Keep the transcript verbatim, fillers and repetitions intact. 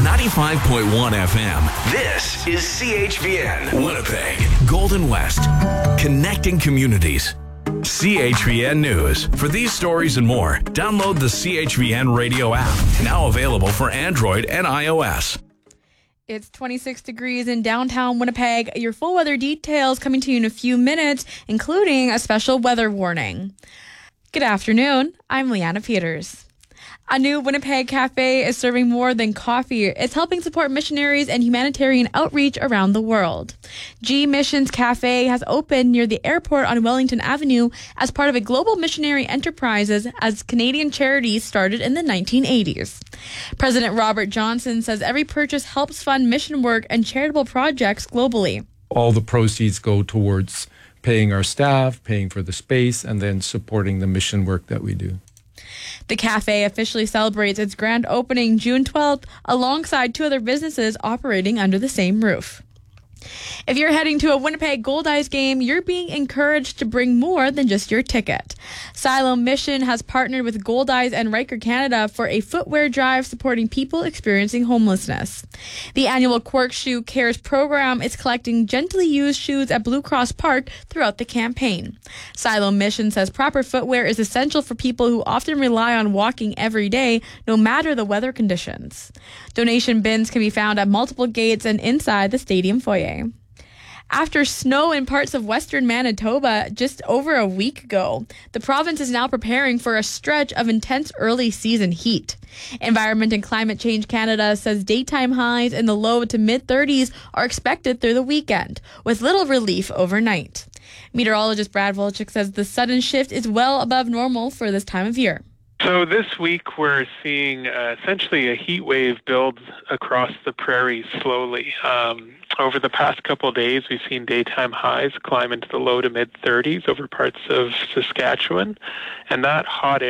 ninety-five point one F M. This is C H V N, Winnipeg, Golden West, connecting communities. C H V N News. For these stories and more, download the C H V N radio app, now available for Android and iOS. It's twenty-six degrees in downtown Winnipeg. Your full weather details coming to you in a few minutes, including a special weather warning. Good afternoon. I'm Leanna Peters. A new Winnipeg cafe is serving more than coffee. It's helping support missionaries and humanitarian outreach around the world. G Missions Cafe has opened near the airport on Wellington Avenue as part of a global missionary enterprises as Canadian charities started in the nineteen eighties. President Robert Johnson says every purchase helps fund mission work and charitable projects globally. All the proceeds go towards paying our staff, paying for the space, and then supporting the mission work that we do. The cafe officially celebrates its grand opening June twelfth alongside two other businesses operating under the same roof. If you're heading to a Winnipeg Goldeyes game, you're being encouraged to bring more than just your ticket. Siloam Mission has partnered with Goldeyes and Riker Canada for a footwear drive supporting people experiencing homelessness. The annual Quark Shoe Cares program is collecting gently used shoes at Blue Cross Park throughout the campaign. Siloam Mission says proper footwear is essential for people who often rely on walking every day, no matter the weather conditions. Donation bins can be found at multiple gates and inside the stadium foyer. After snow in parts of western Manitoba just over a week ago, the province is now preparing for a stretch of intense early season heat. Environment and Climate Change Canada says daytime highs in the low to mid thirties are expected through the weekend, with little relief overnight. Meteorologist Brad Volchik says the sudden shift is well above normal for this time of year. So this week we're seeing uh, essentially a heat wave build across the prairie slowly. Um, over the past couple of days, we've seen daytime highs climb into the low to mid thirties over parts of Saskatchewan, and that hot air